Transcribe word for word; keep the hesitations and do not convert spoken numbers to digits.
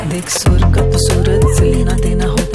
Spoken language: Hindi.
देख सुर का खूबसूरत से लेना देना हो